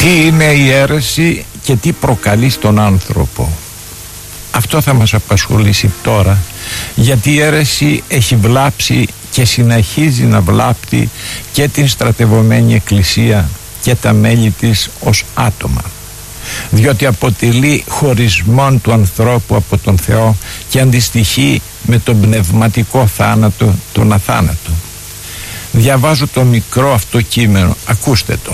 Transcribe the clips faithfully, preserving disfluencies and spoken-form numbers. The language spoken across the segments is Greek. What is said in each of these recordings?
Τι είναι η αίρεση και τι προκαλεί στον άνθρωπο? Αυτό θα μας απασχολήσει τώρα, γιατί η αίρεση έχει βλάψει και συνεχίζει να βλάπτει και την στρατευωμένη εκκλησία και τα μέλη της ως άτομα, διότι αποτελεί χωρισμόν του ανθρώπου από τον Θεό και αντιστοιχεί με τον πνευματικό θάνατο, τον αθάνατο. Διαβάζω το μικρό αυτό κείμενο, ακούστε το.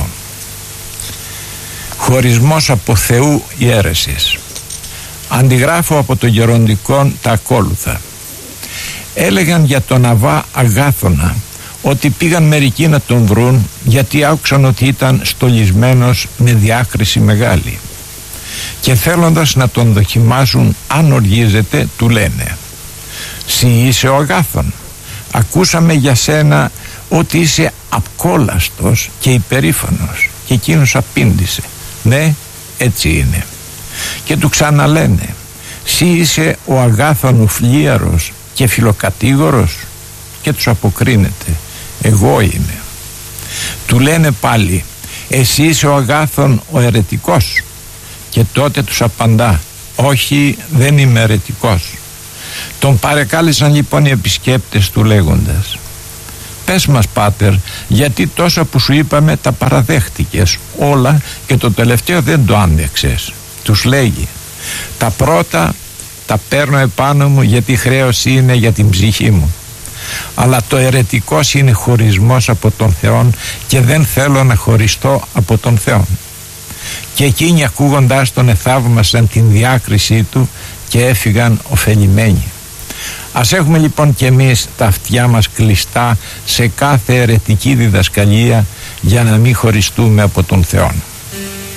Χωρισμός από Θεού η αίρεσης. Αντιγράφω από το γεροντικό τα ακόλουθα. Έλεγαν για τον Αβά Αγάθωνα ότι πήγαν μερικοί να τον βρουν, γιατί άκουσαν ότι ήταν στολισμένος με διάκριση μεγάλη, και θέλοντας να τον δοκιμάσουν αν οργίζεται, του λένε: «Συ είσαι ο Αγάθων, ακούσαμε για σένα ότι είσαι απκόλαστος και υπερήφανος». Και εκείνος απήντησε: «Ναι, έτσι είναι». Και του ξαναλένε: «Συ είσαι ο Αγάθων ουφλίαρος και φιλοκατήγορος?» Και τους αποκρίνεται: «Εγώ είμαι». Του λένε πάλι: «Εσύ είσαι ο Αγάθων ο αιρετικός?» Και τότε τους απαντά: «Όχι, δεν είμαι αιρετικός». Τον παρεκάλεσαν λοιπόν οι επισκέπτες του λέγοντας: «Πες μας, Πάτερ, γιατί τόσα που σου είπαμε τα παραδέχτηκες όλα και το τελευταίο δεν το άντεξες?» Τους λέγει: «Τα πρώτα τα παίρνω επάνω μου, γιατί χρέωση είναι για την ψυχή μου, αλλά το αιρετικός είναι χωρισμός από τον Θεό και δεν θέλω να χωριστώ από τον Θεό». Και εκείνοι ακούγοντάς τον εθαύμασαν την διάκρισή του και έφυγαν ωφελημένοι. Ας έχουμε λοιπόν και εμείς τα αυτιά μας κλειστά σε κάθε αιρετική διδασκαλία, για να μην χωριστούμε από τον Θεό.